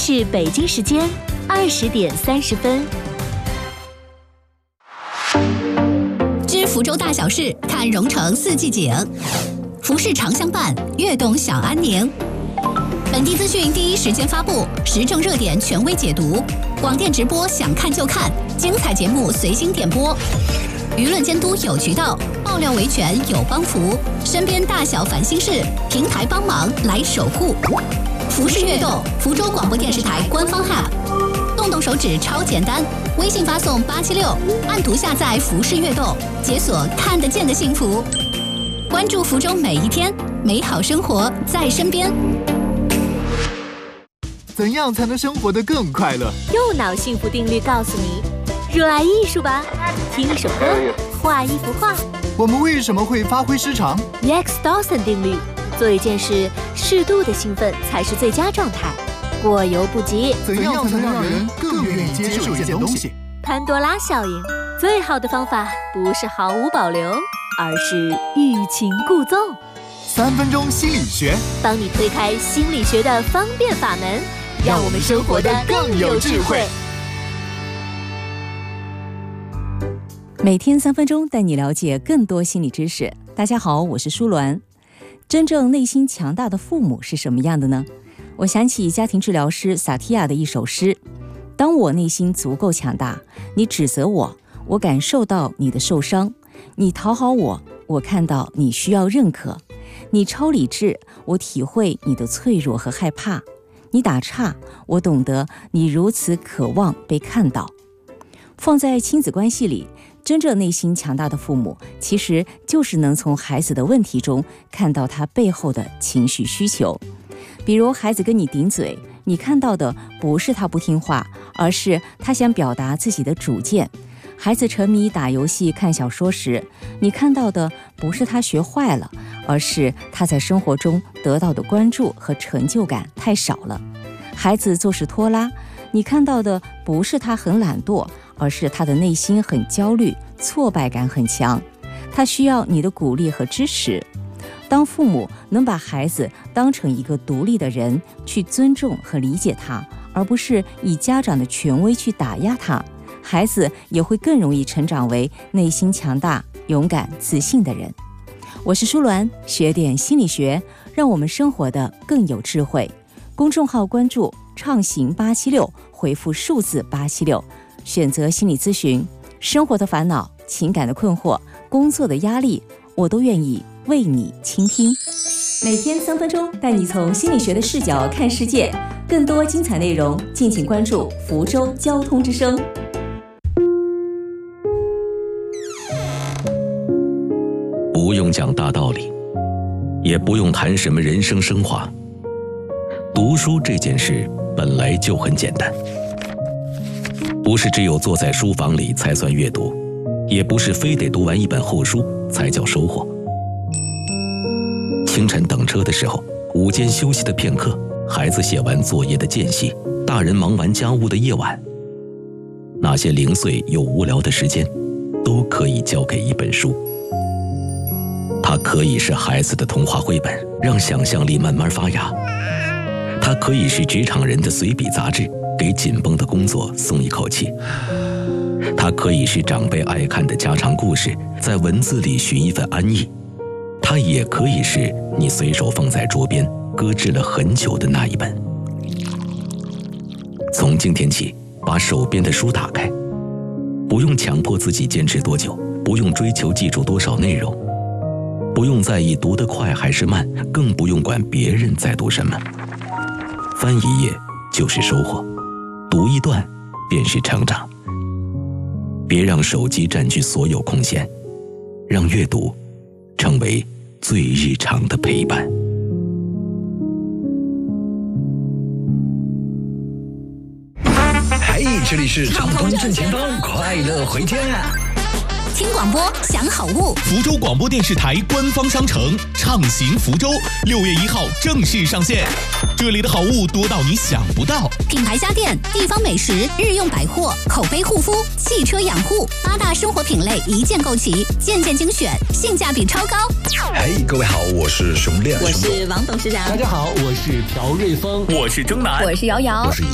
是北京时间20点30分。 知福州大小事，看蓉城四季景。服饰常相伴，悦动享安宁。本地资讯第一时间发布，时政热点权威解读，广电直播想看就看，精彩节目随心点播。舆论监督有渠道，爆料维权有帮扶，身边大小烦心事，平台帮忙来守护。服饰悦动，福州广播电视台官方 App， 动动手指超简单，微信发送876，按图下载服饰悦动，解锁看得见的幸福。关注福州每一天，美好生活在身边。 怎样才能生活得更快乐？ 右脑幸福定律告诉你：热爱艺术吧，听一首歌，画一幅画。 我们为什么会发挥失常 Rex Dawson 定律：做一件事，适度的兴奋才是最佳状态，过犹不及。 怎样才能让人更愿意接受一件东西？ 潘多拉效应：最好的方法不是毫无保留，而是欲擒故纵。 3分钟心理学， 帮你推开心理学的方便法门，让我们生活得更有智慧。 每天3分钟，带你了解更多心理知识。大家好，我是舒鸾。真正内心强大的父母是什么样的呢？我想起家庭治疗师萨提亚的一首诗：当我内心足够强大，你指责我，我感受到你的受伤；你讨好我，我看到你需要认可；你超理智，我体会你的脆弱和害怕；你打岔，我懂得你如此渴望被看到。放在亲子关系里，真正内心强大的父母，其实就是能从孩子的问题中看到他背后的情绪需求。比如孩子跟你顶嘴，你看到的不是他不听话，而是他想表达自己的主见。孩子沉迷打游戏看小说时，你看到的不是他学坏了，而是他在生活中得到的关注和成就感太少了。孩子做事拖拉，你看到的不是他很懒惰，而是他的内心很焦虑，挫败感很强，他需要你的鼓励和支持。当父母能把孩子当成一个独立的人，去尊重和理解他，而不是以家长的权威去打压他，孩子也会更容易成长为内心强大、勇敢、自信的人。我是舒鸾，学点心理学，让我们生活的更有智慧。公众号关注畅行876，回复数字876，选择心理咨询。生活的烦恼、情感的困惑、工作的压力，我都愿意为你倾听。每天3分钟，带你从心理学的视角看世界。更多精彩内容，敬请关注福州交通之声。 不用讲大道理，也不用谈什么人生升华。读书这件事本来就很简单，不是只有坐在书房里才算阅读，也不是非得读完一本厚书才叫收获。清晨等车的时候，午间休息的片刻，孩子写完作业的间隙，大人忙完家务的夜晚，那些零碎又无聊的时间，都可以交给一本书。它可以是孩子的童话绘本，让想象力慢慢发芽；它可以是职场人的随笔杂志，给紧绷的工作松一口气；它可以是长辈爱看的家常故事，在文字里寻一份安逸；它也可以是你随手放在桌边搁置了很久的那一本。从今天起，把手边的书打开，不用强迫自己坚持多久，不用追求记住多少内容，不用在意读得快还是慢，更不用管别人在读什么。翻一页就是收获，读一段便是成长。别让手机占据所有空闲，让阅读成为最日常的陪伴。 嘿，这里是畅通正前方，快乐回家。 听广播享好物， 福州广播电视台官方商城畅行福州6月1号正式上线，这里的好物多到你想不到， 品牌家电、地方美食、日用百货、口碑护肤、汽车养护，8大生活品类一键购齐，件件精选，性价比超高。 嘿，各位好，我是熊亮， 我是王董事长。 大家好，我是朴瑞峰， 我是钟南， 我是瑶瑶， 我是